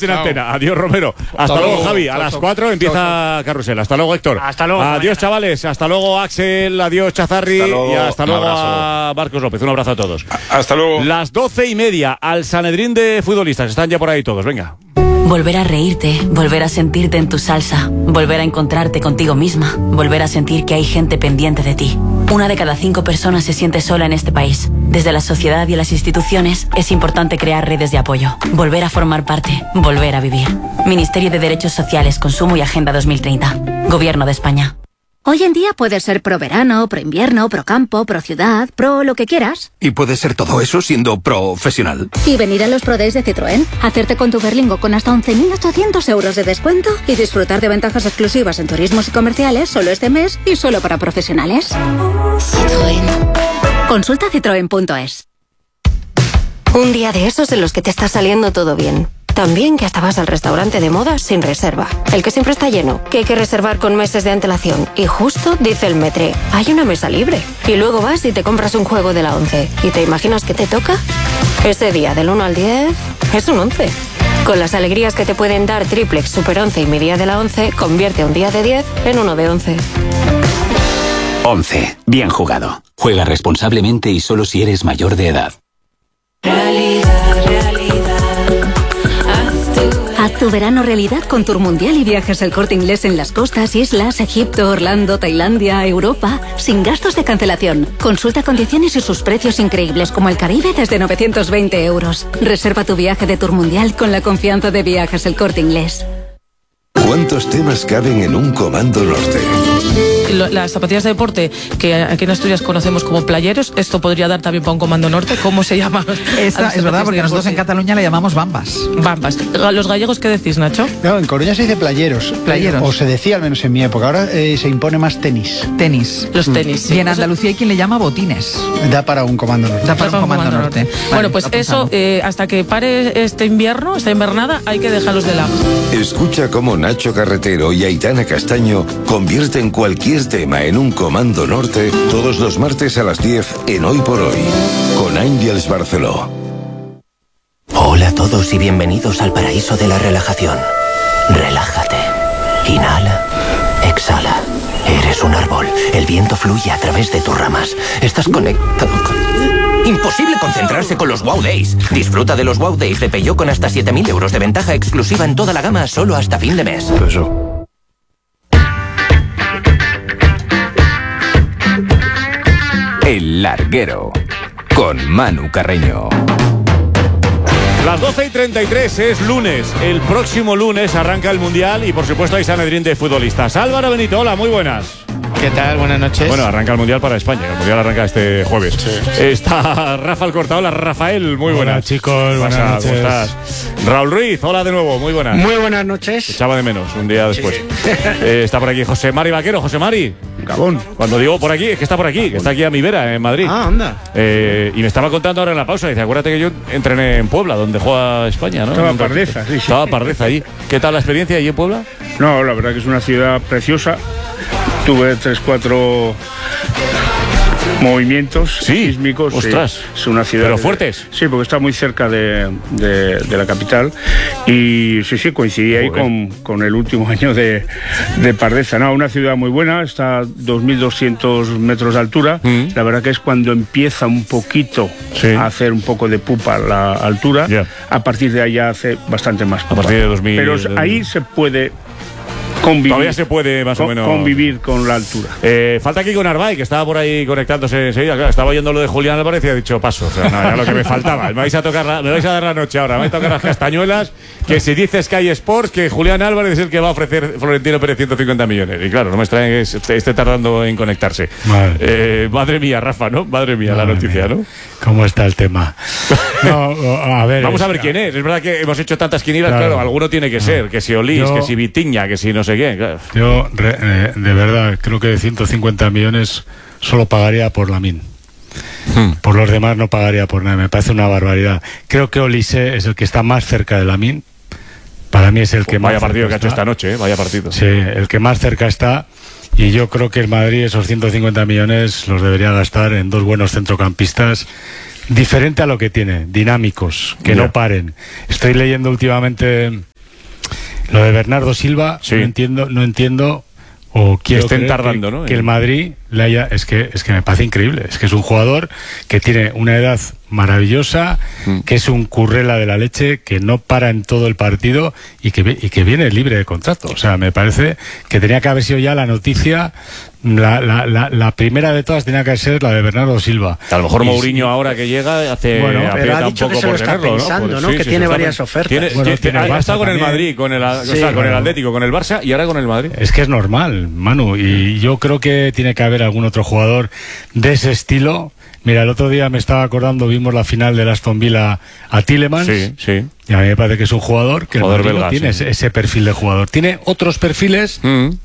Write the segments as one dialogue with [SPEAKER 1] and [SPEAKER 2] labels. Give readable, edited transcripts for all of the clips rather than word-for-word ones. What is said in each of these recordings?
[SPEAKER 1] en antena. Adiós, Romero. Hasta luego, Javi. A las 4 empieza Carrusel. Hasta luego, Héctor.
[SPEAKER 2] Hasta luego.
[SPEAKER 1] Adiós, chavales. Hasta luego, Axel. Adiós, Chazarri. Y hasta luego a Marcos López. Un abrazo a todos.
[SPEAKER 3] Hasta luego.
[SPEAKER 1] Las 12:30 al Sanedrín de futbolistas. Están ya por ahí todos. Venga.
[SPEAKER 4] Volver a reírte, volver a sentirte en tu salsa, volver a encontrarte contigo misma, volver a sentir que hay gente pendiente de ti. 1 de cada 5 personas se siente sola en este país. Desde la sociedad y las instituciones es importante crear redes de apoyo, volver a formar parte, volver a vivir. Ministerio de Derechos Sociales, Consumo y Agenda 2030. Gobierno de España.
[SPEAKER 5] Hoy en día puedes ser pro verano, pro invierno, pro campo, pro ciudad, pro lo que quieras.
[SPEAKER 6] Y puedes ser todo eso siendo profesional.
[SPEAKER 5] Y venir a los Pro Days de Citroën, hacerte con tu Berlingo con hasta 11.800 euros de descuento y disfrutar de ventajas exclusivas en turismos y comerciales solo este mes y solo para profesionales. Citroën. Consulta citroen.es.
[SPEAKER 7] Un día de esos en los que te está saliendo todo bien. También que hasta vas al restaurante de moda sin reserva. El que siempre está lleno, que hay que reservar con meses de antelación. Y justo dice el metre, hay una mesa libre. Y luego vas y te compras un juego de la 11. ¿Y te imaginas que te toca? Ese día del 1 al 10 es un 11. Con las alegrías que te pueden dar Triplex, Super 11 y mi día de la 11, convierte un día de 10 en uno de 11.
[SPEAKER 8] 11. Bien jugado. Juega responsablemente y solo si eres mayor de edad.
[SPEAKER 5] Haz tu verano realidad con Tour Mundial y viajes El Corte Inglés en las costas, islas, Egipto, Orlando, Tailandia, Europa, sin gastos de cancelación. Consulta condiciones y sus precios increíbles como el Caribe desde 920 euros. Reserva tu viaje de Tour Mundial con la confianza de Viajes El Corte Inglés.
[SPEAKER 9] ¿Cuántos temas caben en un Comando Norte?
[SPEAKER 10] Las zapatillas de deporte que aquí en Asturias conocemos como playeros, esto podría dar también para un Comando Norte. ¿Cómo se llama?
[SPEAKER 11] Esta es verdad, porque nosotros en Cataluña le llamamos bambas.
[SPEAKER 10] Bambas. ¿Los gallegos qué decís, Nacho?
[SPEAKER 12] No, en Coruña se dice playeros.
[SPEAKER 11] Playeros.
[SPEAKER 12] O se decía, al menos en mi época. Ahora se impone más tenis.
[SPEAKER 11] Tenis.
[SPEAKER 10] Los tenis. Sí.
[SPEAKER 11] Y en Andalucía hay quien le llama botines.
[SPEAKER 12] Da para un Comando Norte.
[SPEAKER 11] Da para un Comando Norte. Vale,
[SPEAKER 10] bueno, pues eso, hasta que pare este invierno, esta invernada, hay que dejarlos de lado.
[SPEAKER 9] Escucha cómo Nacho Carretero y Aitana Castaño convierten cualquier tema en un Comando Norte todos los martes a las 10 en Hoy por Hoy, con Ángels Barceló.
[SPEAKER 8] Hola a todos y bienvenidos al paraíso de la relajación. Relájate. Inhala. Exhala. Eres un árbol. El viento fluye a través de tus ramas. Estás conectado con... Imposible concentrarse con los Wow Days. Disfruta de los Wow Days de Peugeot con hasta 7.000 euros de ventaja exclusiva en toda la gama solo hasta fin de mes.
[SPEAKER 13] El Larguero, con Manu Carreño.
[SPEAKER 1] Las 12:33 es lunes. El próximo lunes arranca el Mundial y por supuesto hay Sanedrín de futbolistas. Álvaro Benito, hola, muy buenas.
[SPEAKER 14] ¿Qué tal? Buenas noches.
[SPEAKER 1] Bueno, arranca el Mundial para España. El Mundial arranca este jueves. Sí. Está Rafa Alcorta. Hola, Rafael. Muy buenas.
[SPEAKER 15] Hola, chicos. Buenas noches.
[SPEAKER 1] ¿Cómo estás? Raúl Ruiz. Hola de nuevo. Muy buenas.
[SPEAKER 14] Muy buenas noches.
[SPEAKER 1] Echaba de menos un día después. Sí. Está por aquí José Mari Vaquero. José Mari.
[SPEAKER 14] Gabón.
[SPEAKER 1] Cuando digo por aquí, es que está por aquí. Que está aquí a mi vera, en Madrid.
[SPEAKER 14] Ah, anda.
[SPEAKER 1] Y me estaba contando ahora en la pausa. Dice, acuérdate que yo entrené en Puebla, donde juega España, ¿no?
[SPEAKER 14] Estaba Pardeza. Sí,
[SPEAKER 1] Estaba Pardeza ahí. ¿Qué tal la experiencia allí en Puebla?
[SPEAKER 14] No, la verdad que es una ciudad preciosa. Tuve 3-4 movimientos sísmicos.
[SPEAKER 1] Ostras.
[SPEAKER 14] Sí. Es una ciudad.
[SPEAKER 1] ¿Pero fuertes?
[SPEAKER 14] Sí, porque está muy cerca de la capital. Y sí, coincidí ahí con el último año de Pardeza. No, una ciudad muy buena, está a 2.200 metros de altura. La verdad que es cuando empieza un poquito a hacer un poco de pupa la altura. A partir de ahí ya hace bastante más pupa.
[SPEAKER 1] A partir de 2000.
[SPEAKER 14] Pero ahí se puede convivir.
[SPEAKER 1] Todavía se puede más o menos
[SPEAKER 14] convivir con la altura.
[SPEAKER 1] Falta aquí con Arvay, que estaba por ahí conectándose enseguida. Claro, estaba oyendo lo de Julián Álvarez y ha dicho paso. O sea, no, era lo que me faltaba. Me vais a dar la noche ahora. Me vais a tocar las castañuelas. Que si dice Sky Sports que Julián Álvarez es el que va a ofrecer Florentino Pérez 150 millones. Y claro, no me extraña que esté tardando en conectarse. Madre mía, Rafa, ¿no? Madre mía, la noticia, ¿no?
[SPEAKER 15] ¿Cómo está el tema? No, a ver.
[SPEAKER 1] Vamos a ver quién es. Es verdad que hemos hecho tantas quinielas, claro, alguno tiene que ser. Que si Olís, que si Vitiña, que si no sé qué. Claro.
[SPEAKER 15] Yo, de verdad, creo que de 150 millones solo pagaría por Lamine. Por los demás no pagaría por nada. Me parece una barbaridad. Creo que Olise es el que está más cerca de Lamine. Para mí es el que más.
[SPEAKER 1] Vaya partido que ha hecho esta noche, vaya partido.
[SPEAKER 15] Sí, el que más cerca está. Y yo creo que el Madrid esos 150 millones los debería gastar en dos buenos centrocampistas, diferente a lo que tiene, dinámicos, que no paren. Estoy leyendo últimamente Lo de Bernardo Silva, no entiendo o quiero
[SPEAKER 1] estén
[SPEAKER 15] creer
[SPEAKER 1] tardando, ¿no?
[SPEAKER 15] Que el Madrid le haya... Es que me parece increíble. Es que es un jugador que tiene una edad maravillosa, que es un currela de la leche, que no para en todo el partido y que viene libre de contrato. O sea, me parece que tenía que haber sido ya la noticia, la primera de todas tenía que ser la de Bernardo Silva.
[SPEAKER 1] A lo mejor Mourinho ahora que llega
[SPEAKER 2] pero ha dicho que se lo está pensando, ¿no? Que tiene varias ofertas.
[SPEAKER 1] Ha estado con el Madrid, con el Atlético, con el Barça y ahora con el Madrid.
[SPEAKER 15] Es que es normal, Manu, y yo creo que tiene que haber algún otro jugador de ese estilo. Mira, el otro día me estaba acordando, vimos la final del Aston Villa a Tielemans.
[SPEAKER 1] Sí.
[SPEAKER 15] Y a mí me parece que es un jugador que
[SPEAKER 1] belga,
[SPEAKER 15] tiene ese perfil de jugador. Tiene otros perfiles,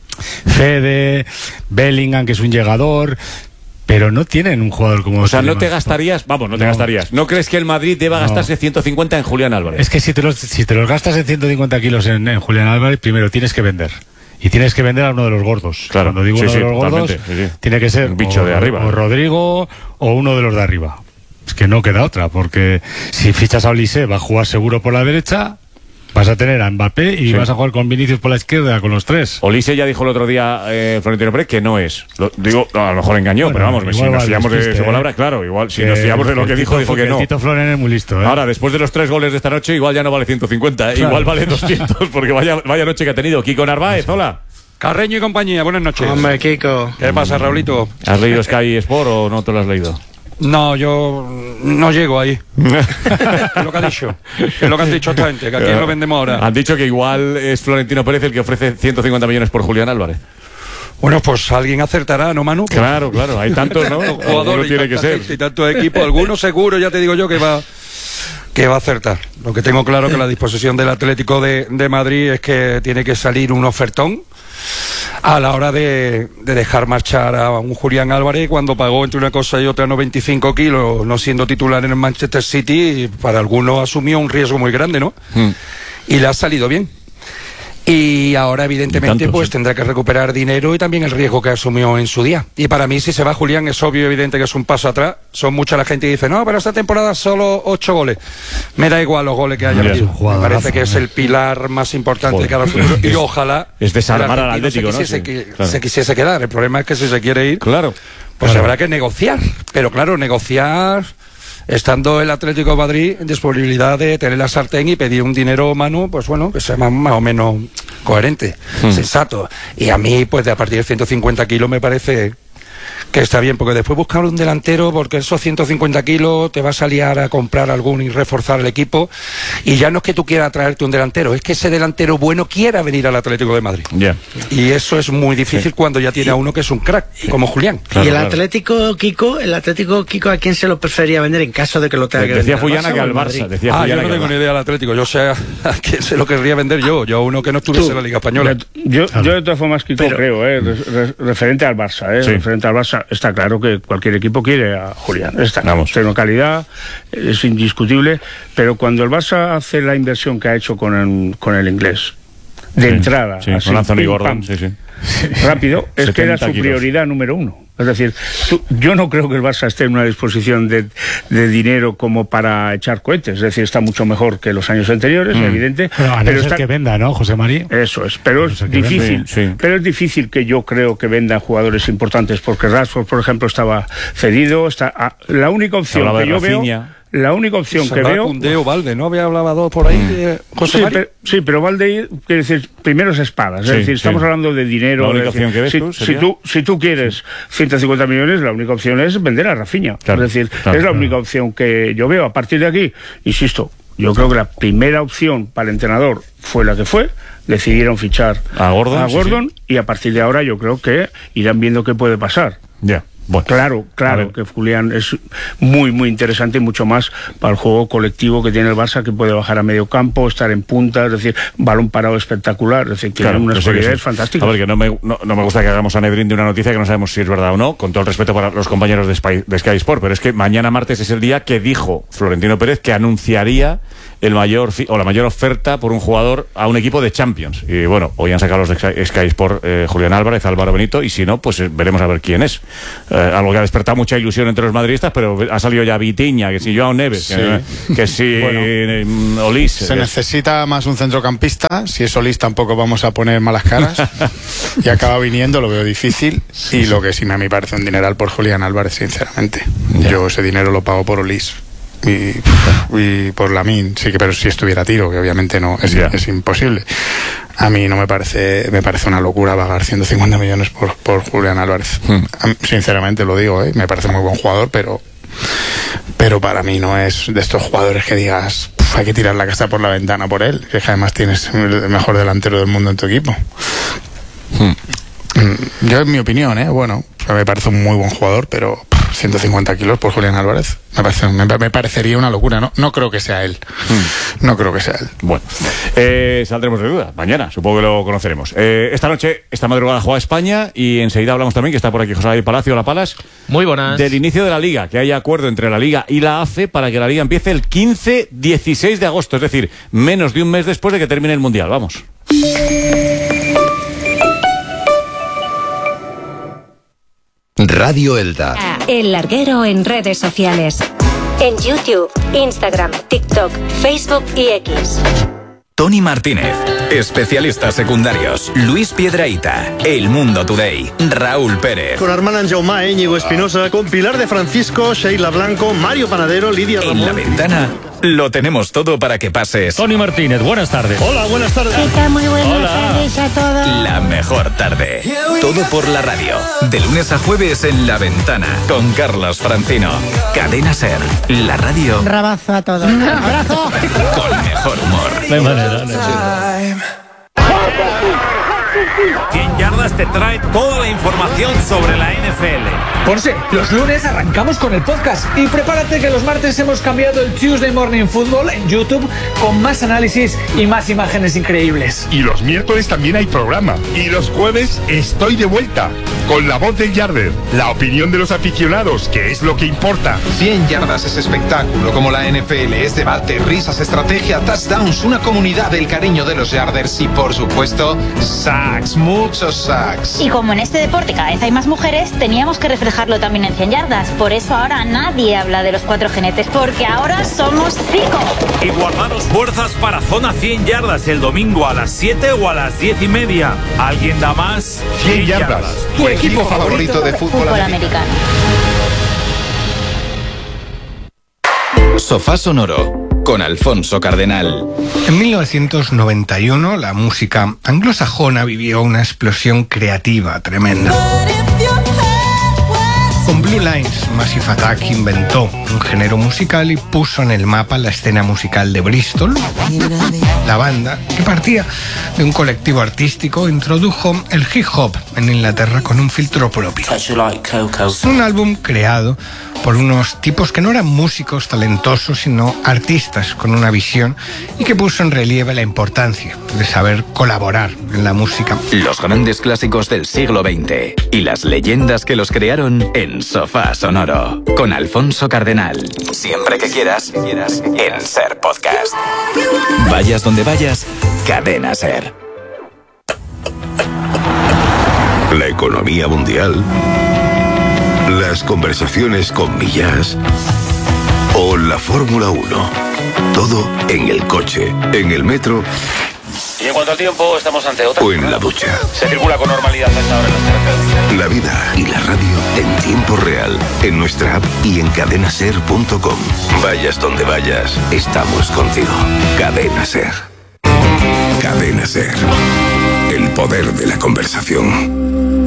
[SPEAKER 15] Fede, Bellingham, que es un llegador, pero no tienen un jugador como...
[SPEAKER 1] O sea, no te gastarías... ¿No crees que el Madrid deba gastarse 150 en Julián Álvarez?
[SPEAKER 15] Es que si te los gastas en 150 kilos en Julián Álvarez, primero tienes que vender. Y tienes que vender a uno de los gordos.
[SPEAKER 1] Claro,
[SPEAKER 15] cuando digo uno de los gordos, tiene que ser
[SPEAKER 1] un bicho de arriba.
[SPEAKER 15] O Rodrigo o uno de los de arriba. Es que no queda otra, porque si fichas a Olise va a jugar seguro por la derecha, vas a tener a Mbappé y vas a jugar con Vinicius por la izquierda, con los tres.
[SPEAKER 1] Olise ya dijo el otro día, Florentino Pérez, que no es. A lo mejor engañó, pero vamos, si nos fiamos de su palabra, claro, igual, si nos fiamos de lo que dijo que no.
[SPEAKER 15] Tito Floren es muy listo,
[SPEAKER 1] Ahora, después de los 3 goles de esta noche, igual ya no vale 150, igual vale 200, porque vaya noche que ha tenido. Kiko Narváez, hola.
[SPEAKER 3] Carreño y compañía, buenas noches.
[SPEAKER 2] Hombre, Kiko.
[SPEAKER 3] ¿Qué pasa, Raulito?
[SPEAKER 1] ¿Has leído Sky Sport o no te lo has leído?
[SPEAKER 3] No, yo no llego ahí. Es lo que ha dicho. Es lo que han dicho esta gente, que aquí lo vendemos ahora.
[SPEAKER 1] Han dicho que igual es Florentino Pérez el que ofrece 150 millones por Julián Álvarez.
[SPEAKER 3] Bueno, pues alguien acertará, ¿no, Manu?
[SPEAKER 1] Claro, hay tantos, ¿no?
[SPEAKER 3] Jugadores
[SPEAKER 1] tiene que ser.
[SPEAKER 3] Y tantos equipos, algunos seguro, ya te digo yo, que va a acertar. Lo que tengo claro que la disposición del Atlético de Madrid es que tiene que salir un ofertón a la hora de dejar marchar a un Julián Álvarez cuando pagó entre una cosa y otra 95 kilos, no siendo titular en el Manchester City, para algunos asumió un riesgo muy grande, ¿no? Y le ha salido bien. Y ahora, evidentemente, tendrá que recuperar dinero y también el riesgo que asumió en su día. Y para mí, si se va Julián, es obvio, evidente que es un paso atrás. Son mucha la gente que dice, no, pero esta temporada solo 8 goles. Me da igual los goles que haya metido. Me parece que es el pilar más importante de cada futuro. Y ojalá...
[SPEAKER 1] Es desarmar al Atlético, ¿no?
[SPEAKER 3] Se quisiese quedar. El problema es que si se quiere ir, pues habrá que negociar. Pero claro, negociar... Estando el Atlético de Madrid en disponibilidad de tener la sartén y pedir un dinero, Manu, pues bueno, que sea más o menos coherente, sensato. Y a mí, pues de a partir de 150 kilos me parece que está bien, porque después buscar un delantero, porque esos 150 kilos te vas a liar a comprar algún y reforzar el equipo, y ya no es que tú quieras traerte un delantero, es que ese delantero bueno quiera venir al Atlético de Madrid. Y eso es muy difícil cuando ya tiene a uno que es un crack, como Julián.
[SPEAKER 2] Y el Atlético, Kiko, ¿a quién se lo prefería vender en caso de que lo tenga que vender?
[SPEAKER 1] Decía Fullana que al Barça.
[SPEAKER 3] Yo no tengo ni idea del Atlético, yo sé a quién se lo querría vender yo a uno que no estuviese en la Liga Española.
[SPEAKER 14] Yo de todas formas, Kiko, creo, referente al Barça, referente al Barça, está claro que cualquier equipo quiere a Julián. Tiene calidad, es indiscutible, pero cuando el Barça hace la inversión que ha hecho con el inglés, de entrada, así,
[SPEAKER 1] con Anthony Gordon,
[SPEAKER 14] rápido, es que era su prioridad número 1. Es decir, yo no creo que el Barça esté en una disposición de dinero como para echar cohetes. Es decir, está mucho mejor que los años anteriores, evidente.
[SPEAKER 15] Pero está que venda, ¿no, José María?
[SPEAKER 14] Eso es, pero es difícil. Pero es difícil que yo creo que venda jugadores importantes, porque Rashford, por ejemplo, estaba cedido. La única opción que yo veo... La única opción que veo...
[SPEAKER 3] Koundé o Valde, ¿no? Había hablado por ahí José Mari.
[SPEAKER 14] Pero Valde, quiere decir, primero es espadas. Es decir, estamos hablando de dinero.
[SPEAKER 1] La única opción que ves
[SPEAKER 14] si tú quieres 150 millones, la única opción es vender a Rafinha. Es decir, es la única opción que yo veo. A partir de aquí, insisto, yo creo que la primera opción para el entrenador fue la que fue. Decidieron fichar a Gordon y a partir de ahora yo creo que irán viendo qué puede pasar. Bueno, claro que Julián es muy, muy interesante y mucho más para el juego colectivo que tiene el Barça, que puede bajar a medio campo, estar en punta, es decir, balón parado espectacular, es decir, tiene unas cualidades fantásticas.
[SPEAKER 1] A ver, que no me gusta que hagamos a Nedrín de una noticia que no sabemos si es verdad o no, con todo el respeto para los compañeros de Sky Sport, pero es que mañana martes es el día que dijo Florentino Pérez que anunciaría la mayor oferta por un jugador a un equipo de Champions. Y bueno, hoy han sacado los de Sky Sport Julián Álvarez, Álvaro Benito, y si no, pues veremos a ver quién es. Algo que ha despertado mucha ilusión entre los madridistas, pero ha salido ya Vitinha, que si Joao Neves,
[SPEAKER 16] Sí.
[SPEAKER 1] que si Olís.
[SPEAKER 16] Se necesita más un centrocampista. Si es Olís tampoco vamos a poner malas caras. Y acaba viniendo, lo veo difícil. Y lo que sí me parece un dineral por Julián Álvarez, sinceramente. Yo ese dinero lo pago por Olís. Y por Lamine, sí, que pero si estuviera Tiro, que obviamente no, es imposible. A mí no me parece una locura pagar 150 millones por Julián Álvarez. Sinceramente lo digo, me parece muy buen jugador, pero para mí no es de estos jugadores que digas hay que tirar la casa por la ventana por él, que además tienes el mejor delantero del mundo en tu equipo. Yo, en mi opinión, bueno, me parece un muy buen jugador, pero 150 kilos por Julián Álvarez me parecería una locura. No creo que sea él. No creo que sea él.
[SPEAKER 1] Bueno, saldremos de duda mañana, supongo que lo conoceremos. Esta madrugada juega España, y enseguida hablamos también, que está por aquí José Palacio, La Palas.
[SPEAKER 17] Muy buenas.
[SPEAKER 1] Del inicio de la Liga, que hay acuerdo entre la Liga y la AFE para que la Liga empiece el 15-16 de agosto, es decir, menos de un mes después de que termine el Mundial. Vamos.
[SPEAKER 18] Radio Elda.
[SPEAKER 5] El Larguero en redes sociales.
[SPEAKER 7] En YouTube, Instagram, TikTok, Facebook y X.
[SPEAKER 13] Tony Martínez, especialistas secundarios, Luis Piedrahita, El Mundo Today, Raúl Pérez.
[SPEAKER 19] Con Armand Jaumá, Íñigo Espinosa, con Pilar de Francisco, Sheila Blanco, Mario Panadero, Lidia Ramón.
[SPEAKER 13] En La Ventana lo tenemos todo para que pases.
[SPEAKER 17] Tony Martínez, buenas tardes.
[SPEAKER 19] Hola, buenas tardes.
[SPEAKER 20] ¿Qué tal? Muy buenas tardes a todos.
[SPEAKER 13] La mejor tarde. Todo por la radio. De lunes a jueves en La Ventana. Con Carlos Francino. Cadena SER. La radio.
[SPEAKER 20] Rabazo a todos. ¡Abrazo!
[SPEAKER 13] Con mejor humor.
[SPEAKER 17] No hay manera, no.
[SPEAKER 21] 100 Yardas te trae toda la información sobre la NFL.
[SPEAKER 22] Ponce, los lunes arrancamos con el podcast y prepárate que los martes hemos cambiado el Tuesday Morning Football en YouTube con más análisis y más imágenes increíbles.
[SPEAKER 23] Y los miércoles también hay programa. Y los jueves estoy de vuelta con La Voz del Yarder, la opinión de los aficionados, que es lo que importa.
[SPEAKER 24] 100 Yardas es espectáculo como la NFL, es debate, risas, estrategia, touchdowns, una comunidad del cariño de los Yarders y, por supuesto, sacks, muchos sacks.
[SPEAKER 25] Y como en este deporte cada vez hay más mujeres, teníamos que reflejarlo también en 100 Yardas. Por eso ahora nadie habla de los 4 jinetes, porque ahora somos 5.
[SPEAKER 21] Y guardaros fuerzas para Zona 100 Yardas el domingo a las 7 o a las 10:30. ¿Alguien da más?
[SPEAKER 23] 100 Yardas.
[SPEAKER 24] Tu equipo favorito de fútbol
[SPEAKER 25] americano.
[SPEAKER 13] Sofá Sonoro. Con Alfonso Cardenal.
[SPEAKER 26] En 1991 la música anglosajona vivió una explosión creativa tremenda. Con Blue Lines, Massive Attack inventó un género musical y puso en el mapa la escena musical de Bristol. La banda, que partía de un colectivo artístico, introdujo el hip hop en Inglaterra con un filtro propio. Un álbum creado por unos tipos que no eran músicos talentosos, sino artistas con una visión, y que puso en relieve la importancia de saber colaborar en la música.
[SPEAKER 13] Los grandes clásicos del siglo XX y las leyendas que los crearon en Sofá Sonoro. Con Alfonso Cardenal. Siempre que quieras, en SER Podcast. Vayas donde vayas, Cadena SER.
[SPEAKER 9] La economía mundial, las conversaciones con Millás o la Fórmula 1. Todo en el coche, en el metro.
[SPEAKER 27] Y en cuanto al tiempo, estamos ante otra.
[SPEAKER 9] O en la ducha.
[SPEAKER 27] Se circula con normalidad hasta ahora en las carreteras.
[SPEAKER 9] La vida y la radio en tiempo real, en nuestra app y en cadenaser.com. Vayas donde vayas, estamos contigo. Cadena SER. Cadena SER. El poder de la conversación.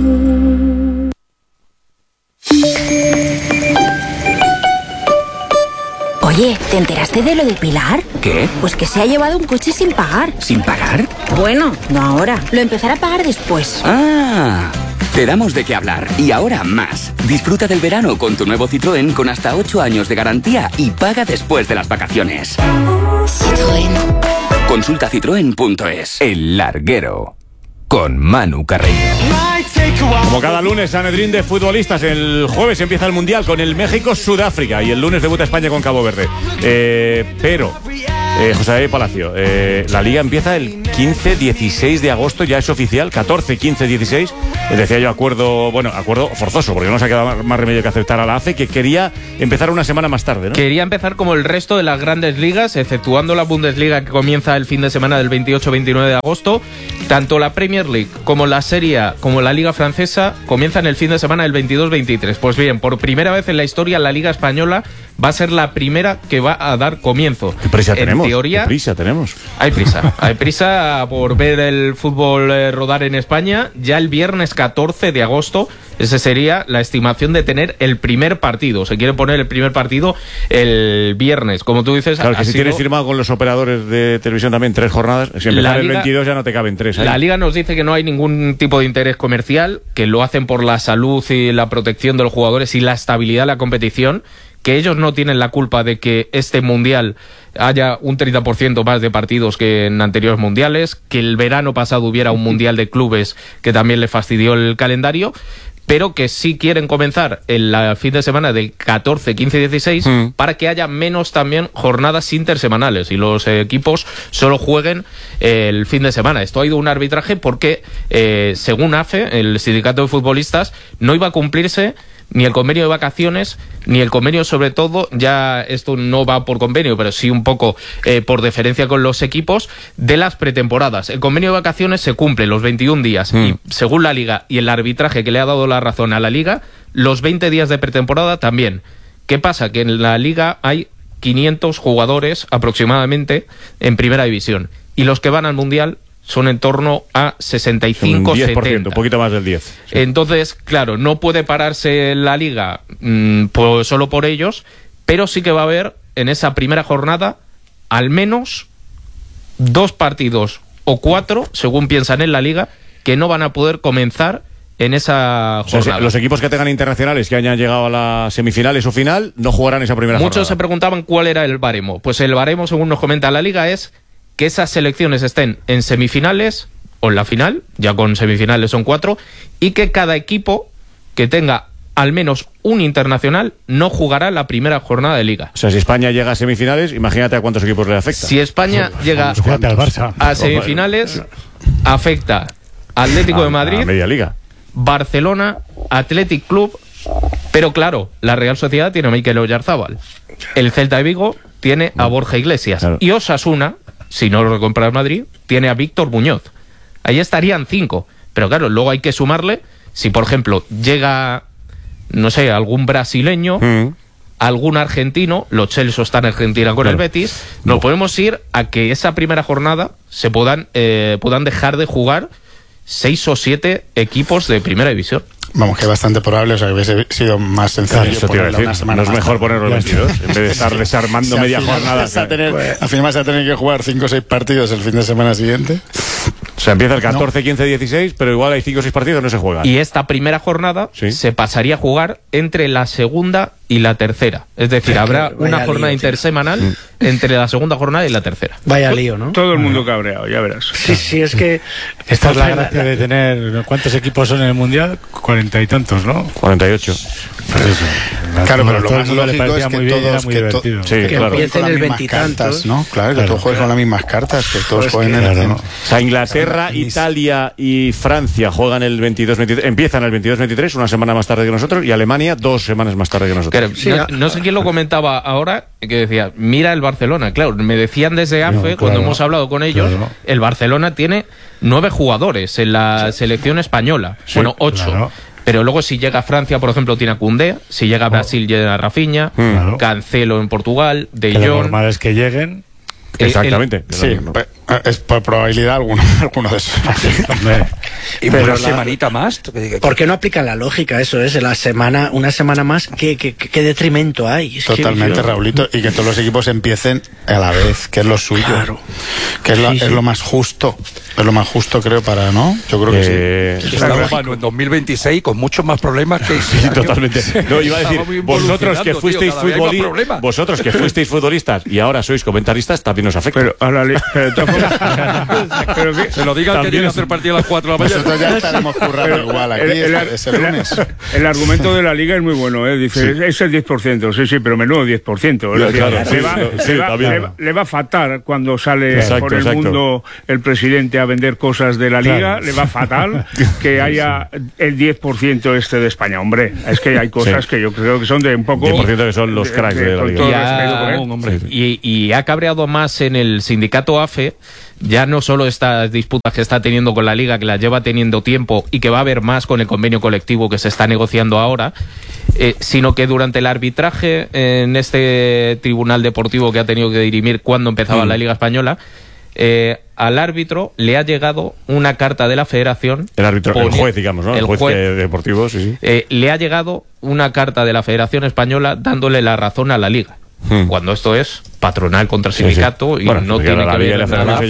[SPEAKER 28] Oye, ¿te enteraste de lo de Pilar?
[SPEAKER 13] ¿Qué?
[SPEAKER 28] Pues que se ha llevado un coche sin pagar.
[SPEAKER 13] ¿Sin pagar?
[SPEAKER 28] Bueno, no ahora. Lo empezará a pagar después.
[SPEAKER 29] ¡Ah! Te damos de qué hablar. Y ahora más. Disfruta del verano con tu nuevo Citroën con hasta 8 años de garantía y paga después de las vacaciones.
[SPEAKER 28] Citroën.
[SPEAKER 29] Consulta citroen.es.
[SPEAKER 13] El Larguero. Con Manu Carreño.
[SPEAKER 1] Como cada lunes, Sanedrín de futbolistas. El jueves empieza el Mundial con el México-Sudáfrica y el lunes debuta España con Cabo Verde. Pero José Palacio, la Liga empieza el 15-16 de agosto, ya es oficial, 14, 15, 16. Decía yo acuerdo forzoso, porque no se ha quedado más remedio que aceptar a la AFE, que quería empezar una semana más tarde, ¿no?
[SPEAKER 2] Quería empezar como el resto de las grandes ligas, exceptuando la Bundesliga, que comienza el fin de semana del 28-29 de agosto. Tanto la Premier League como la Serie A, como la Liga Francesa, comienzan el fin de semana del 22-23. Pues bien, por primera vez en la historia, la Liga Española va a ser la primera que va a dar comienzo.
[SPEAKER 1] ¿Qué prisa tenemos?
[SPEAKER 2] Teoría,
[SPEAKER 1] ¿Qué prisa tenemos?
[SPEAKER 2] Hay prisa. Hay prisa por ver el fútbol rodar en España. Ya el viernes 14 de agosto, esa sería la estimación de tener el primer partido. Se quiere poner el primer partido el viernes. Como tú dices...
[SPEAKER 1] Claro, que si tienes firmado con los operadores de televisión también 3 jornadas, si empezar el 22 ya no te caben 3.
[SPEAKER 2] La Liga nos dice que no hay ningún tipo de interés comercial, que lo hacen por la salud y la protección de los jugadores y la estabilidad de la competición, que ellos no tienen la culpa de que este mundial haya un 30% más de partidos que en anteriores mundiales, que el verano pasado hubiera un mundial de clubes que también le fastidió el calendario, pero que sí quieren comenzar el fin de semana del 14, 15 y 16 para que haya menos también jornadas intersemanales y los equipos solo jueguen el fin de semana. Esto ha ido un arbitraje porque, según AFE, el sindicato de futbolistas, no iba a cumplirse ni el convenio de vacaciones, ni el convenio, sobre todo, ya esto no va por convenio, pero sí un poco por deferencia con los equipos, de las pretemporadas. El convenio de vacaciones se cumple los 21 días y, según la Liga y el arbitraje que le ha dado la razón a la Liga, los 20 días de pretemporada también. ¿Qué pasa? Que en la Liga hay 500 jugadores aproximadamente en primera división y los que van al Mundial son en torno a 65,
[SPEAKER 1] 10%,
[SPEAKER 2] 70.
[SPEAKER 1] un poquito más del 10. Sí.
[SPEAKER 2] Entonces, claro, no puede pararse la Liga solo por ellos, pero sí que va a haber en esa primera jornada al menos 2 partidos o 4, según piensan en la Liga, que no van a poder comenzar en esa jornada. O sea,
[SPEAKER 1] los equipos que tengan internacionales que hayan llegado a las semifinales o final no jugarán esa primera jornada.
[SPEAKER 2] Muchos se preguntaban cuál era el baremo. Pues el baremo, según nos comenta la Liga, es que esas selecciones estén en semifinales o en la final, ya con semifinales son 4, y que cada equipo que tenga al menos un internacional no jugará la primera jornada de Liga.
[SPEAKER 1] O sea, si España llega a semifinales, imagínate a cuántos equipos le afecta.
[SPEAKER 2] Si España llega a semifinales, afecta Atlético de Madrid,
[SPEAKER 1] media liga,
[SPEAKER 2] Barcelona, Athletic Club, pero claro, la Real Sociedad tiene a Mikel Oyarzábal, el Celta de Vigo tiene a Borja Iglesias, y Osasuna, si no lo compra el Madrid, tiene a Víctor Muñoz. Ahí estarían 5. Pero claro, luego hay que sumarle, si por ejemplo llega, no sé, algún brasileño, algún argentino, los Chelsea están en Argentina con el Betis, nos podemos ir a que esa primera jornada se puedan dejar de jugar 6 o 7 equipos de primera división.
[SPEAKER 16] Vamos, que es bastante probable, o sea, que hubiese sido más sencillo ponerla una semana
[SPEAKER 1] no es mejor ponerlo el 22, en vez de estar desarmando media jornada.
[SPEAKER 16] Al final vas a tener que jugar 5 o 6 partidos el fin de semana siguiente.
[SPEAKER 1] O sea, empieza el 14, 15, 16, pero igual hay 5 o 6 partidos, no se juegan.
[SPEAKER 2] Y esta primera jornada se pasaría a jugar entre la segunda y la tercera. Es decir, habrá una jornada intersemanal entre la segunda jornada y la tercera.
[SPEAKER 4] Vaya lío, ¿no?
[SPEAKER 14] Todo el mundo cabreado, ya verás.
[SPEAKER 4] Sí, es que...
[SPEAKER 17] Esta es la gracia de tener... ¿Cuántos equipos son en el Mundial? 40 y tantos, ¿no?
[SPEAKER 1] 48.
[SPEAKER 17] Pues eso.
[SPEAKER 16] Claro, pero lo más
[SPEAKER 17] lógico
[SPEAKER 16] es que todos
[SPEAKER 17] que
[SPEAKER 16] empiecen el 20 y tantos, ¿no? Claro, que todos jueguen con las mismas cartas, que todos jueguen en el...
[SPEAKER 1] O sea, Inglaterra, Italia y Francia juegan el 22-23, empiezan el 22-23, una semana más tarde que nosotros, y Alemania 2 semanas más tarde que nosotros.
[SPEAKER 2] Claro, no sé quién lo comentaba ahora, que decía, mira el Barcelona. Claro, me decían desde AFE, cuando hemos hablado con ellos, el Barcelona tiene 9 jugadores en la selección española. Bueno, 8. Claro. Pero luego si llega a Francia, por ejemplo, tiene a Koundé, si llega a Brasil, llega a Rafinha, Cancelo en Portugal, De Jong.
[SPEAKER 17] Lo normal es que lleguen.
[SPEAKER 1] Exactamente.
[SPEAKER 16] Sí, es por probabilidad alguno de esos.
[SPEAKER 3] Y una semanita más.
[SPEAKER 4] ¿Por qué no aplican la lógica? Eso es, una semana más, ¿qué detrimento hay? Es
[SPEAKER 16] totalmente, Raulito, y que todos los equipos empiecen a la vez, que es lo suyo. Claro. Que es lo más justo. Es lo más justo, creo, para, ¿no? Yo creo que sí.
[SPEAKER 3] Está lógico, en 2026 con muchos más problemas que...
[SPEAKER 1] Sí, totalmente. No, iba a decir, vosotros que fuisteis futbolistas y ahora sois comentaristas, también nos afecta.
[SPEAKER 14] Pero de todas
[SPEAKER 3] Se lo digan que tiene que hacer partido a las 4 de la mañana.
[SPEAKER 16] Nosotros ya estaremos currando igual aquí ese lunes.
[SPEAKER 14] El argumento de la Liga es muy bueno, ¿eh? Dice, es el 10%, sí, pero menudo 10%. Le va a fatal cuando sale por el mundo el presidente a vender cosas de la Liga, le va fatal que haya el 10% este de España. Hombre, es que hay cosas que yo creo que son de un poco...
[SPEAKER 1] 10% que son los cracks de la Liga.
[SPEAKER 2] Y ha cabreado más en el sindicato AFE, ya no solo estas disputas que está teniendo con la Liga, que las lleva teniendo tiempo y que va a haber más con el convenio colectivo que se está negociando ahora, sino que durante el arbitraje en este tribunal deportivo que ha tenido que dirimir cuando empezaba la Liga Española, al árbitro le ha llegado una carta de la Federación.
[SPEAKER 1] El juez, digamos, ¿no? El juez deportivo, sí.
[SPEAKER 2] Le ha llegado una carta de la Federación Española dándole la razón a la Liga. Cuando esto es patronal contra sindicato y no tiene que ver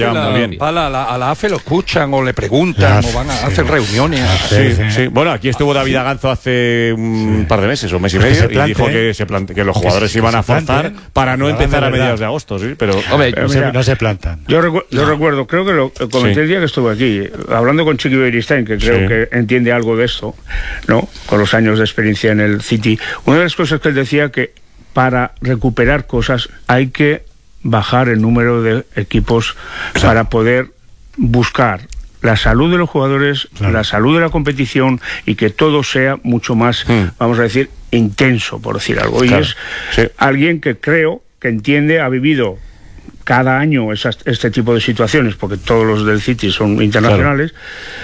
[SPEAKER 3] a la AFE lo escuchan o le preguntan o van a hacer reuniones.
[SPEAKER 1] Sí. Bueno, aquí estuvo David Aganzo hace un par de meses o un mes y medio y dijo que los jugadores iban a forzar para no empezar a mediados de agosto, sí, pero
[SPEAKER 17] no se plantan.
[SPEAKER 14] Yo recuerdo, creo que lo comenté el día que estuve aquí, hablando con Chiqui Beristain, que creo que entiende algo de esto, ¿no? Con los años de experiencia en el City. Una de las cosas que él decía que para recuperar cosas hay que bajar el número de equipos para poder buscar la salud de los jugadores, la salud de la competición y que todo sea mucho más, vamos a decir, intenso, por decir algo. Y es alguien que creo que entiende, ha vivido cada año este tipo de situaciones, porque todos los del City son internacionales,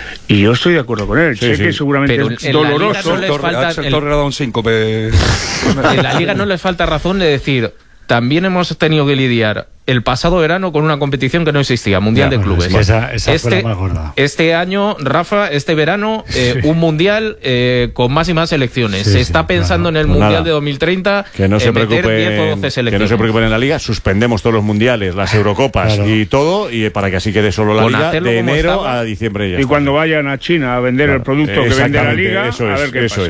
[SPEAKER 14] y yo estoy de acuerdo con él. Sé que seguramente es doloroso.
[SPEAKER 3] El Torre ha dado un 5.
[SPEAKER 2] En la Liga no les falta razón de decir, también hemos tenido que lidiar el pasado verano con una competición que no existía, Mundial de Clubes.
[SPEAKER 17] Esa fue la más gorda.
[SPEAKER 2] Este año, Rafa, este verano, un Mundial con más y más selecciones. Se está pensando en el Mundial de 2030
[SPEAKER 1] que no se
[SPEAKER 2] meter 10 o 12 selecciones.
[SPEAKER 1] Que no se preocupen en la Liga, suspendemos todos los Mundiales, las Eurocopas y todo, y para que así quede solo la Liga de enero a diciembre.
[SPEAKER 14] Y cuando vayan a China a vender el producto que vende la Liga, a ver qué pasa.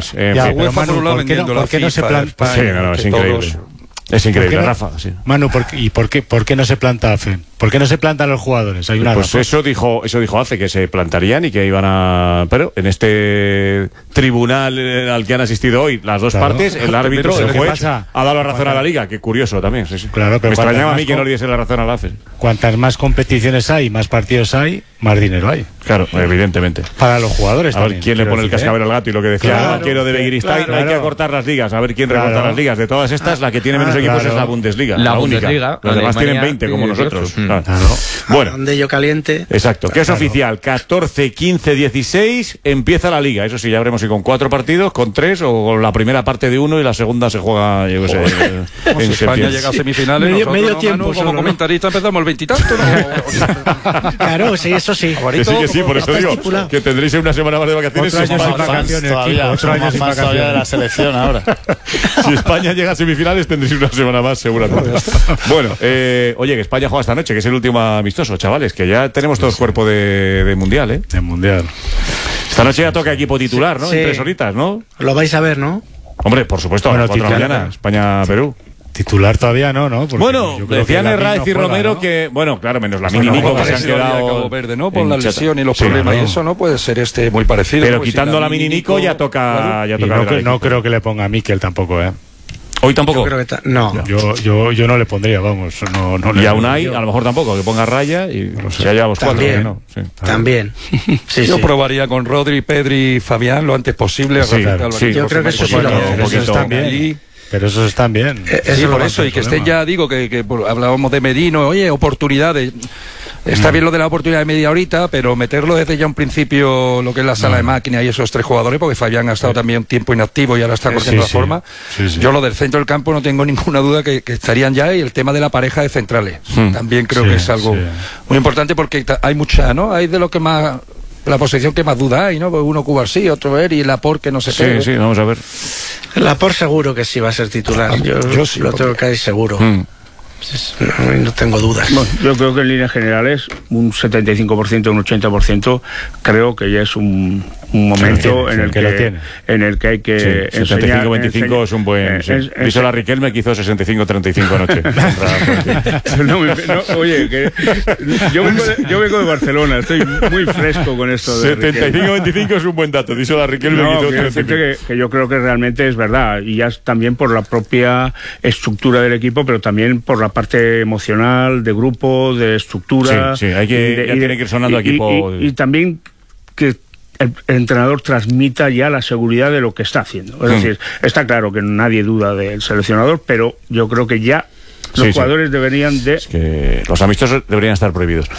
[SPEAKER 17] ¿Por qué no se planta?
[SPEAKER 1] Es increíble. Es increíble, Rafa. Sí.
[SPEAKER 17] Manu, ¿por qué no se planta AFE? ¿Por qué no se plantan los jugadores? Hay una razón.
[SPEAKER 1] Eso dijo AFE, que se plantarían y que iban a... Pero en este tribunal al que han asistido hoy las dos partes, el árbitro, el juez, ha dado la razón a la Liga. Qué curioso también.
[SPEAKER 17] Claro, pero
[SPEAKER 1] me extrañaba a mí que no le diese la razón a la AFE.
[SPEAKER 17] Cuantas más competiciones hay, más partidos hay, más dinero hay.
[SPEAKER 1] Claro, evidentemente.
[SPEAKER 17] Para los jugadores
[SPEAKER 1] a ver quién le pone el cascabel al gato y lo que decía quiero de Begiristain, hay que acortar las ligas, a ver quién recorta las ligas. De todas estas, la que tiene menos equipos es la Bundesliga.
[SPEAKER 2] La
[SPEAKER 1] única.
[SPEAKER 2] Bundesliga.
[SPEAKER 1] Los demás tienen 20 como nosotros.
[SPEAKER 4] Bueno, donde yo caliente.
[SPEAKER 1] Exacto, que es oficial. 14, 15, 16 empieza la Liga. Eso sí, ya veremos si con 4 partidos, con 3 o con la primera parte de 1 y la segunda se juega, yo qué sé.
[SPEAKER 3] En España llega a semifinales.
[SPEAKER 4] Medio tiempo.
[SPEAKER 3] Como comentarista empezamos el 20 y tanto.
[SPEAKER 4] Claro, sí, eso sí.
[SPEAKER 1] Sí, por eso digo que tendréis una semana más de vacaciones.
[SPEAKER 17] Otro año sin vacaciones
[SPEAKER 16] de la selección ahora.
[SPEAKER 1] Si España llega a semifinales tendréis una semana más seguramente. Bueno, oye, que España juega esta noche, que es el último amistoso, chavales, que ya tenemos todos cuerpo de mundial, ¿eh?
[SPEAKER 17] De mundial.
[SPEAKER 1] Esta noche ya toca equipo titular, ¿no? En 3 horitas, ¿no?
[SPEAKER 4] Lo vais a ver, ¿no?
[SPEAKER 1] Hombre, por supuesto, a las 4 de la mañana, España-Perú.
[SPEAKER 17] Titular todavía no.
[SPEAKER 1] Bueno, decían Herraiz y Romero, ¿no? Que, bueno, claro, menos la Mini Nico, que se han quedado
[SPEAKER 3] Verde, ¿no? Por la lesión y los problemas y eso, ¿no? Puede ser muy parecido.
[SPEAKER 1] Pero quitando la Mini Nico ya toca.
[SPEAKER 17] No creo que le ponga a Mikel tampoco, ¿eh?
[SPEAKER 1] Hoy tampoco.
[SPEAKER 4] Yo creo que no.
[SPEAKER 17] Yo no le pondría, vamos.
[SPEAKER 1] Y a Unai, a lo mejor tampoco, que ponga Raya y ya llevamos 4.
[SPEAKER 4] ¿No? Sí. También.
[SPEAKER 3] Yo probaría con Rodri, Pedri, Fabián lo antes posible.
[SPEAKER 4] Yo creo que eso sí
[SPEAKER 17] lo están bien. Pero esos están bien.
[SPEAKER 3] Sí, por eso, y que estén ya, digo, que hablábamos de Merino, oye, oportunidades. Está bien lo de la oportunidad de media horita, pero meterlo desde ya un principio, lo que es la sala de máquina y esos 3 jugadores, porque Fabián ha estado también un tiempo inactivo y ahora está cogiendo la forma. Yo lo del centro del campo no tengo ninguna duda que estarían ya, y el tema de la pareja de centrales. También creo que es algo muy importante, porque hay mucha, ¿no? Hay de lo que más... La posición que más duda hay, ¿no? Uno Cubarsí, otro ver y Laporte que no se quede.
[SPEAKER 1] Sí, vamos a ver.
[SPEAKER 4] Laporte seguro que sí va a ser titular. Yo sí lo tengo que ir seguro.
[SPEAKER 26] No tengo dudas.
[SPEAKER 14] Bueno, yo creo que en líneas generales un 75%, un 80% creo que ya es un momento en el que hay que
[SPEAKER 1] sí, 75-25 es un buen... Díselo a Riquelme que hizo 65-35 anoche.
[SPEAKER 14] Oye, que yo vengo de Barcelona, estoy muy fresco con esto.
[SPEAKER 1] 75-25 es un buen dato. Díselo a Riquelme
[SPEAKER 14] que yo creo que realmente es verdad, y ya es también por la propia estructura del equipo, pero también por la parte emocional, de grupo, de estructura.
[SPEAKER 1] Sí, hay que tiene que ir sonando equipo.
[SPEAKER 14] Y también que el entrenador transmita ya la seguridad de lo que está haciendo. Es decir, está claro que nadie duda del seleccionador, pero yo creo que ya los jugadores deberían de...
[SPEAKER 1] Es que los amistosos deberían estar prohibidos.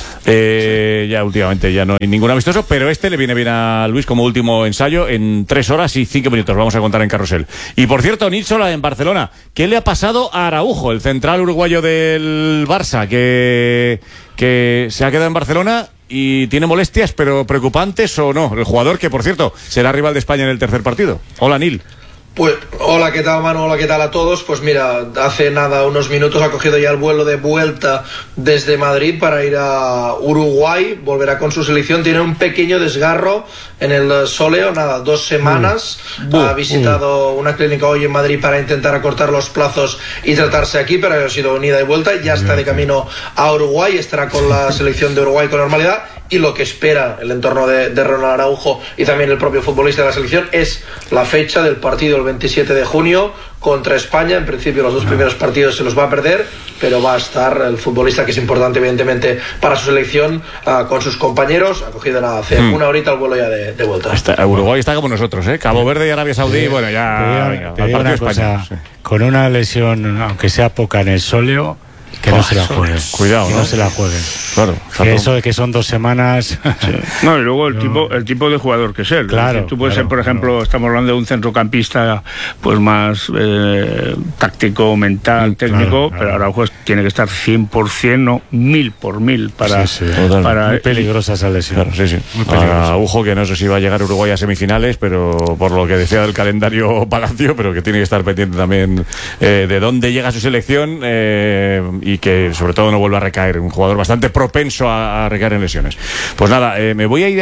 [SPEAKER 1] Ya últimamente ya no hay ningún amistoso, pero le viene bien a Luis como último ensayo en 3 horas y 5 minutos. Vamos a contar en Carrusel. Y por cierto, Nilsola en Barcelona. ¿Qué le ha pasado a Araujo, el central uruguayo del Barça, que se ha quedado en Barcelona y tiene molestias, pero preocupantes o no? El jugador que, por cierto, será rival de España en el tercer partido. Hola, Nil.
[SPEAKER 5] Pues hola, ¿qué tal, Manu? Hola, ¿qué tal a todos? Pues mira, hace nada, unos minutos ha cogido ya el vuelo de vuelta desde Madrid para ir a Uruguay, volverá con su selección, tiene un pequeño desgarro en el sóleo, 2 semanas, ha visitado una clínica hoy en Madrid para intentar acortar los plazos y tratarse aquí, pero ha sido ida y vuelta, ya está de camino a Uruguay, estará con la selección de Uruguay con normalidad. Y lo que espera el entorno de Ronald Araujo y también el propio futbolista de la selección es la fecha del partido el 27 de junio contra España. En principio los 2 primeros partidos se los va a perder, pero va a estar el futbolista, que es importante evidentemente para su selección, con sus compañeros. Ha cogido hace una horita el vuelo ya de vuelta.
[SPEAKER 1] Uruguay está como nosotros, Cabo Verde y Arabia Saudí, bueno, ya...
[SPEAKER 17] Te digo una cosa, con una lesión, aunque sea poca en el sóleo, que no se la jueguen.
[SPEAKER 1] Cuidado,
[SPEAKER 17] no se la jueguen.
[SPEAKER 1] Claro.
[SPEAKER 17] Que eso de que son 2 semanas.
[SPEAKER 14] No, y luego el tipo de jugador que es él.
[SPEAKER 17] Claro.
[SPEAKER 14] Tú puedes ser, por ejemplo, estamos hablando de un centrocampista pues más táctico, mental, técnico, pero Araujo tiene que estar 100%, no 1000 por 1000 para...
[SPEAKER 17] Muy peligrosa esa lesión.
[SPEAKER 1] Claro, Araujo, que no sé si va a llegar a Uruguay a semifinales, pero por lo que decía del calendario Palacio, pero que tiene que estar pendiente también de dónde llega su selección, y que sobre todo no vuelva a recaer, un jugador bastante propenso a recaer en lesiones. Pues nada, me voy a ir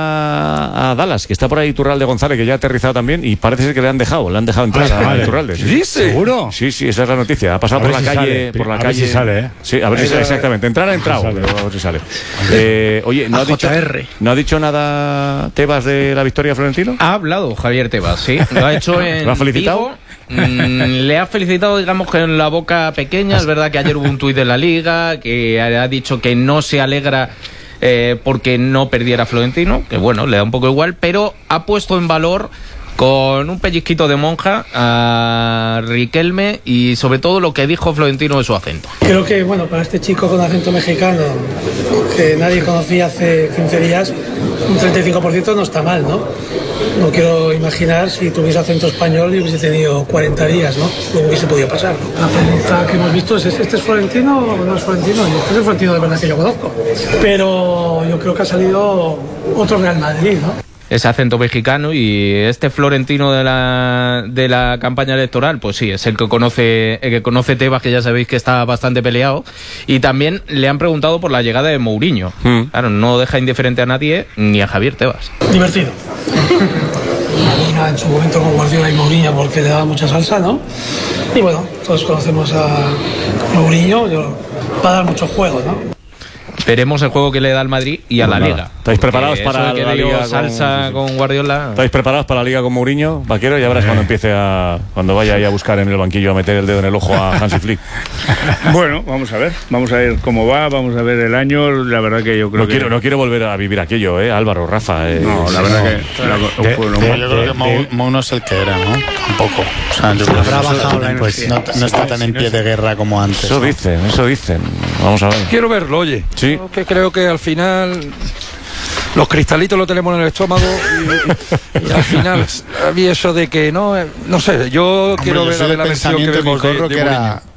[SPEAKER 1] a Dallas, que está por ahí Turralde González, que ya ha aterrizado también, y parece ser que le han dejado entrar a Turralde.
[SPEAKER 17] ¿Sí? ¿Seguro?
[SPEAKER 1] Sí, esa es la noticia. Ha pasado por la calle.
[SPEAKER 17] A ver si sale,
[SPEAKER 1] Sí, a ver si sale, exactamente. Entrar ha entrado, pero a ver si sale. Oye, ¿no ha dicho nada Tebas de la victoria Florentino?
[SPEAKER 2] Ha hablado Javier Tebas, sí. Lo ha hecho en
[SPEAKER 1] ¿Lo ha felicitado?
[SPEAKER 2] Le ha felicitado, digamos, que en la boca pequeña. Es verdad que ayer hubo un tuit de la Liga que ha dicho que no se alegra porque no perdiera Florentino, que bueno, le da un poco igual, pero ha puesto en valor con un pellizquito de monja a Riquelme y sobre todo lo que dijo Florentino de su acento.
[SPEAKER 6] Creo que, bueno, para este chico con acento mexicano, que nadie conocía hace 15 días, un 35% no está mal, ¿no? No quiero imaginar si tuviese acento español y hubiese tenido 40 días, ¿no? Luego hubiese podido pasar. La pregunta que hemos visto es, ¿este es Florentino o no es Florentino? Y este es el Florentino de verdad que yo conozco. Pero yo creo que ha salido otro Real Madrid, ¿no?
[SPEAKER 2] Ese acento mexicano, y este Florentino de la campaña electoral, pues sí, es el que conoce Tebas, que ya sabéis que está bastante peleado. Y también le han preguntado por la llegada de Mourinho. Claro, no deja indiferente a nadie, ni a Javier Tebas.
[SPEAKER 6] Divertido. En su momento con Guardiola y Mourinho, porque le daba mucha salsa, ¿no? Y bueno, todos conocemos a Mourinho, va a dar mucho juego, ¿no?
[SPEAKER 2] Veremos el juego que le da al Madrid y a la Liga.
[SPEAKER 1] ¿Estáis preparados para la Liga
[SPEAKER 2] salsa con Guardiola?
[SPEAKER 1] ¿Estáis preparados para la Liga con Mourinho, Vaquero? Ya verás cuando vaya ahí a buscar en el banquillo, a meter el dedo en el ojo a Hansi Flick.
[SPEAKER 14] Bueno, vamos a ver cómo va, vamos a ver el año. La verdad que yo creo
[SPEAKER 1] no quiero volver a vivir aquello, Álvaro, Rafa.
[SPEAKER 14] No, la verdad que
[SPEAKER 16] yo creo que Mou no es el que era, ¿no? Tampoco. O sea, yo creo que no está tan en pie de guerra como antes.
[SPEAKER 1] Eso dicen. Vamos a ver.
[SPEAKER 3] Quiero verlo, oye.
[SPEAKER 1] Sí.
[SPEAKER 3] Que creo que al final los cristalitos lo tenemos en el estómago y al final había eso de que no sé, yo quiero ver la versión que vemos de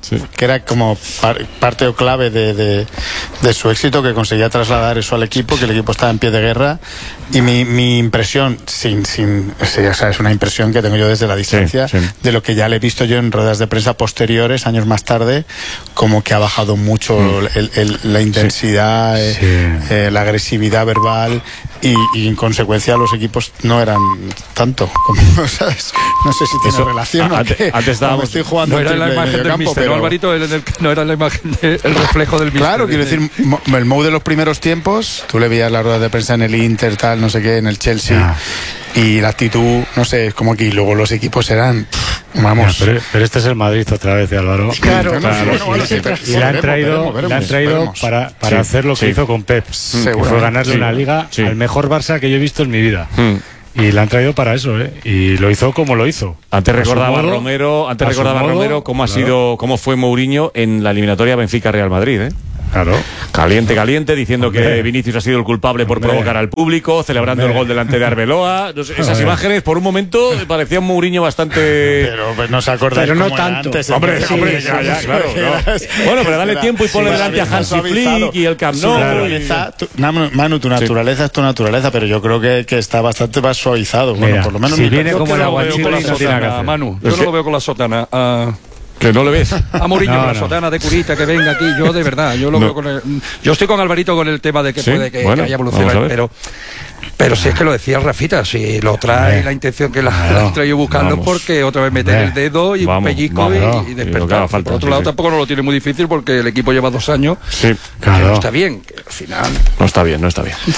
[SPEAKER 16] que era como parte o clave de su éxito, que conseguía trasladar eso al equipo, que el equipo estaba en pie de guerra. Y mi impresión, es una impresión que tengo yo desde la distancia, de lo que ya le he visto yo en ruedas de prensa posteriores, años más tarde, como que ha bajado mucho la intensidad, la agresividad verbal, y en consecuencia los equipos no eran tanto como, ¿sabes? No sé si tiene relación o qué.
[SPEAKER 1] Antes estábamos,
[SPEAKER 16] estoy jugando,
[SPEAKER 3] no era la imagen del campo, pero Alvarito, no era la imagen el reflejo del míster.
[SPEAKER 16] Claro, quiero decir, el Mou de los primeros tiempos, tú le veías las ruedas de prensa en el Inter, tal, no sé qué, en el Chelsea, y la actitud, no sé, es como que luego los equipos eran, vamos.
[SPEAKER 17] Pero este es el Madrid otra vez, de Álvaro.
[SPEAKER 16] Claro.
[SPEAKER 17] Y le han traído para hacer lo que hizo con Pep, que fue ganarle una liga al mejor Barça que yo he visto en mi vida. Y la han traído para eso, y lo hizo como lo hizo.
[SPEAKER 1] Antes recordaba Romero cómo fue Mourinho en la eliminatoria Benfica-Real Madrid,
[SPEAKER 17] Claro.
[SPEAKER 1] Caliente, diciendo que Vinicius ha sido el culpable por provocar al público, celebrando el gol delante de Arbeloa. No sé, esas imágenes, por un momento, parecía un Mourinho bastante...
[SPEAKER 16] Pero no se acordáis.
[SPEAKER 4] Pero no tanto.
[SPEAKER 16] Antes,
[SPEAKER 1] hombre, ya, claro. Bueno, pero dale tiempo y ponle delante a Hansi Flick y el Camp Nou.
[SPEAKER 16] Manu, tu naturaleza es tu naturaleza, pero yo creo que está bastante más suavizado.
[SPEAKER 17] Mira,
[SPEAKER 16] bueno, por lo menos
[SPEAKER 17] si viene como el aguachile, no tiene que hacer.
[SPEAKER 3] Manu, yo no lo veo con la sotana.
[SPEAKER 1] Que no le ves
[SPEAKER 3] a Mourinho con la sotana de curita, que venga aquí. Yo de verdad, yo lo veo con yo estoy con Alvarito con el tema de que puede que haya evolucionado, pero si es que lo decía Rafita, si lo trae la intención que la ha traído buscando, porque otra vez meter el dedo y un pellizco y despertar. Por otro lado, tampoco no lo tiene muy difícil, porque el equipo lleva 2 años. No está bien, que al final
[SPEAKER 1] no está bien.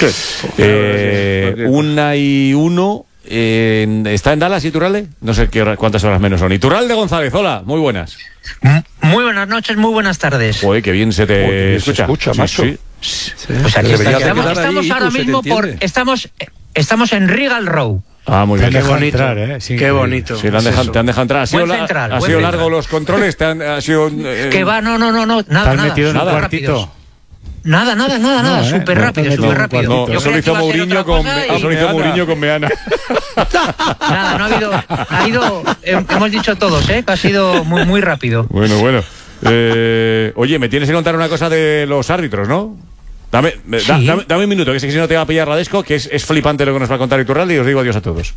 [SPEAKER 1] 1:01. ¿Está en Dallas Iturralde? No sé cuántas horas menos son. Iturralde González, hola, muy buenas.
[SPEAKER 7] Muy buenas noches, muy buenas tardes.
[SPEAKER 1] Joder, qué bien se te escucha,
[SPEAKER 7] macho. Pues aquí estamos ahora mismo estamos en Regal Row.
[SPEAKER 1] Ah, muy bien.
[SPEAKER 4] Qué bonito,
[SPEAKER 1] qué bonito. Sí, te han dejado entrar. ¿Ha sido largo los controles?
[SPEAKER 7] Que va, no, nada.
[SPEAKER 17] ¿Te has metido en un cuartito?
[SPEAKER 7] Nada, súper rápido.
[SPEAKER 1] No, eso lo hizo Mourinho con Meana.
[SPEAKER 7] Nada, no ha ido, hemos dicho todos, que ha sido muy rápido.
[SPEAKER 1] Bueno. Oye, me tienes que contar una cosa de los árbitros, ¿no? Dame un minuto, que sé que si no te va a pillar Radesco, que es flipante lo que nos va a contar Iturralde, y os digo adiós a todos.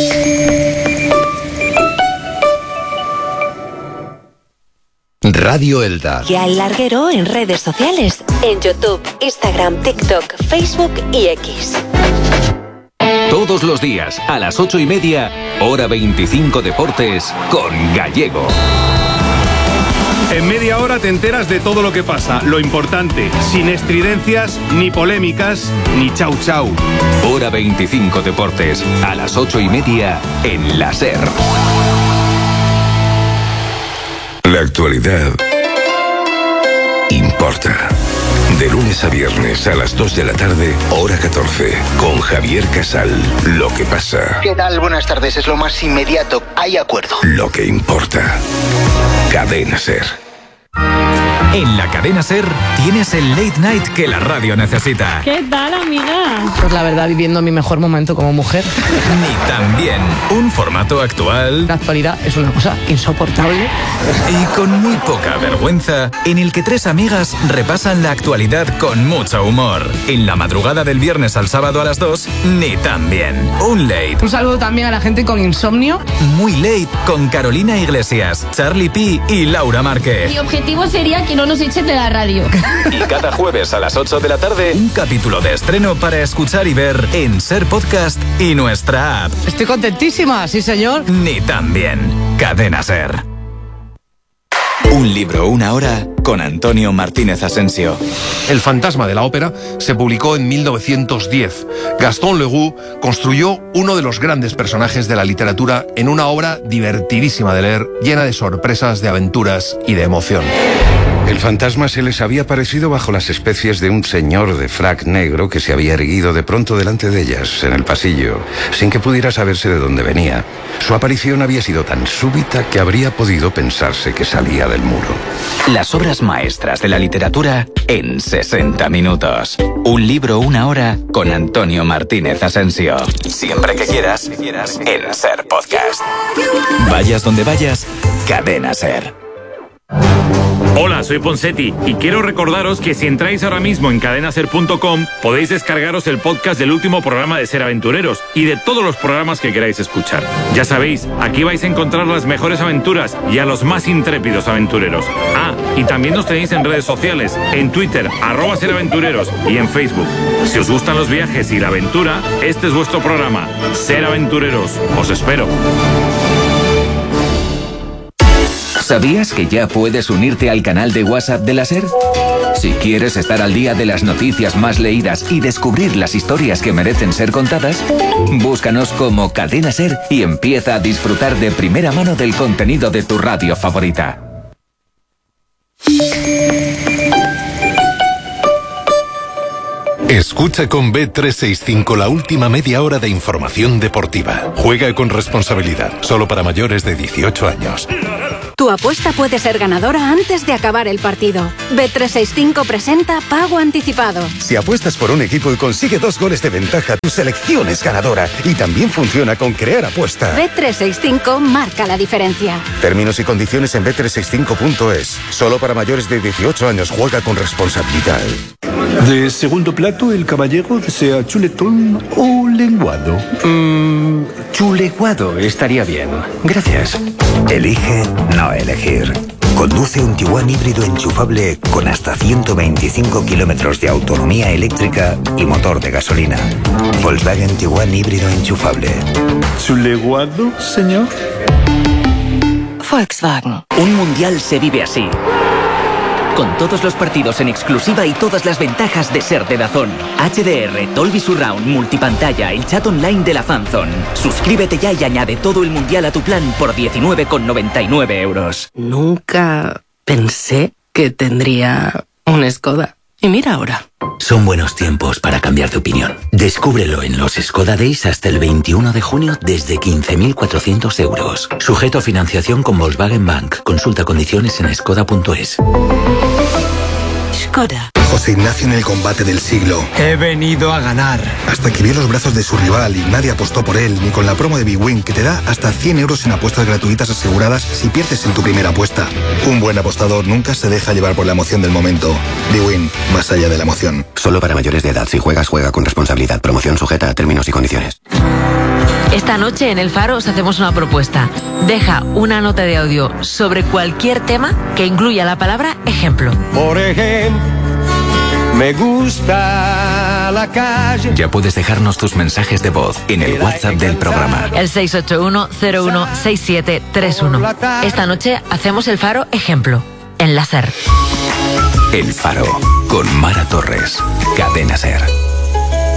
[SPEAKER 8] Radio Elda.
[SPEAKER 28] Ya el larguero en redes sociales, en YouTube, Instagram, TikTok, Facebook y X.
[SPEAKER 13] Todos los días, a las 8:30, hora 25 Deportes, con Gallego.
[SPEAKER 10] En media hora te enteras de todo lo que pasa, lo importante, sin estridencias, ni polémicas, ni chau chau.
[SPEAKER 13] Hora 25 Deportes, a las 8:30, en la SER.
[SPEAKER 9] La actualidad importa. De lunes a viernes a las 2 de la tarde, hora 14, con Javier Casal. Lo que pasa.
[SPEAKER 11] ¿Qué tal? Buenas tardes. Es lo más inmediato. Hay acuerdo.
[SPEAKER 9] Lo que importa. Cadena SER.
[SPEAKER 13] En la Cadena SER tienes el late night que la radio necesita.
[SPEAKER 12] ¿Qué tal, amiga?
[SPEAKER 15] Pues la verdad, viviendo mi mejor momento como mujer.
[SPEAKER 13] Ni también un formato actual.
[SPEAKER 15] La actualidad es una cosa insoportable.
[SPEAKER 13] Y con muy poca vergüenza, en el que 3 amigas repasan la actualidad con mucho humor. En la madrugada del viernes al sábado a las 2, ni también. Un late.
[SPEAKER 15] Un saludo también a la gente con insomnio.
[SPEAKER 13] Muy late con Carolina Iglesias, Charlie P y Laura Márquez.
[SPEAKER 12] Mi objetivo sería que no nos echen de la radio.
[SPEAKER 13] Y cada jueves a las 8 de la tarde, un capítulo de estreno para escuchar y ver en SER Podcast y nuestra app.
[SPEAKER 15] Estoy contentísima, sí señor.
[SPEAKER 13] Ni también. Cadena SER. Un libro, una hora, con Antonio Martínez Asensio.
[SPEAKER 18] El fantasma de la ópera se publicó en 1910. Gaston Leroux construyó uno de los grandes personajes de la literatura en una obra divertidísima de leer, llena de sorpresas, de aventuras y de emoción.
[SPEAKER 19] El fantasma se les había aparecido bajo las especies de un señor de frac negro que se había erguido de pronto delante de ellas, en el pasillo, sin que pudiera saberse de dónde venía. Su aparición había sido tan súbita que habría podido pensarse que salía del muro.
[SPEAKER 13] Las obras maestras de la literatura en 60 minutos. Un libro, una hora, con Antonio Martínez Asensio. Siempre que quieras, en SER Podcast. Vayas donde vayas, Cadena SER.
[SPEAKER 8] Hola, soy Ponseti y quiero recordaros que si entráis ahora mismo en cadenaser.com podéis descargaros el podcast del último programa de Ser Aventureros y de todos los programas que queráis escuchar. Ya sabéis, aquí vais a encontrar las mejores aventuras y a los más intrépidos aventureros. Ah, y también nos tenéis en redes sociales, en Twitter, @seraventureros y en Facebook. Si os gustan los viajes y la aventura, este es vuestro programa, Ser Aventureros. Os espero.
[SPEAKER 13] ¿Sabías que ya puedes unirte al canal de WhatsApp de la SER? Si quieres estar al día de las noticias más leídas y descubrir las historias que merecen ser contadas, búscanos como Cadena SER y empieza a disfrutar de primera mano del contenido de tu radio favorita.
[SPEAKER 20] Escucha con Bet365 la última media hora de información deportiva. Juega con responsabilidad, solo para mayores de 18 años.
[SPEAKER 21] Tu apuesta puede ser ganadora antes de acabar el partido. Bet365 presenta Pago Anticipado.
[SPEAKER 22] Si apuestas por un equipo y consigue 2 goles de ventaja, tu selección es ganadora. Y también funciona con Crear Apuesta.
[SPEAKER 21] Bet365 marca la diferencia.
[SPEAKER 22] Términos y condiciones en bet365.es. Solo para mayores de 18 años. Juega con responsabilidad.
[SPEAKER 23] De segundo plato, el caballero desea chuletón o lenguado.
[SPEAKER 24] Chuleguado estaría bien. Gracias.
[SPEAKER 25] Elige no elegir. Conduce un Tiguan híbrido enchufable con hasta 125 kilómetros de autonomía eléctrica y motor de gasolina. Volkswagen Tiguan híbrido enchufable.
[SPEAKER 23] ¿Chuleguado, señor?
[SPEAKER 21] Volkswagen.
[SPEAKER 27] Un mundial se vive así. Con todos los partidos en exclusiva y todas las ventajas de ser de DAZN. HDR, Dolby Surround, multipantalla, el chat online de la Fanzone. Suscríbete ya y añade todo el mundial a tu plan por 19,99 euros.
[SPEAKER 15] Nunca pensé que tendría un Skoda. Y mira ahora.
[SPEAKER 25] Son buenos tiempos para cambiar de opinión. Descúbrelo en los Skoda Days hasta el 21 de junio desde 15.400 euros. Sujeto a financiación con Volkswagen Bank. Consulta condiciones en skoda.es.
[SPEAKER 21] Skoda.
[SPEAKER 29] José Ignacio en el combate del siglo.
[SPEAKER 26] He venido a ganar.
[SPEAKER 29] Hasta que vio los brazos de su rival y nadie apostó por él, ni con la promo de BWin, que te da hasta 100 euros en apuestas gratuitas aseguradas si pierdes en tu primera apuesta. Un buen apostador nunca se deja llevar por la emoción del momento. BWin, más allá de la emoción.
[SPEAKER 25] Solo para mayores de edad. Si juegas, juega con responsabilidad. Promoción sujeta a términos y condiciones.
[SPEAKER 30] Esta noche en El Faro os hacemos una propuesta. Deja una nota de audio sobre cualquier tema que incluya la palabra ejemplo.
[SPEAKER 26] Por ejemplo, me gusta la calle.
[SPEAKER 13] Ya puedes dejarnos tus mensajes de voz en el WhatsApp del programa.
[SPEAKER 30] El 681-016731. Esta noche hacemos El Faro ejemplo. En la SER.
[SPEAKER 13] El Faro, con Mara Torres. Cadena SER.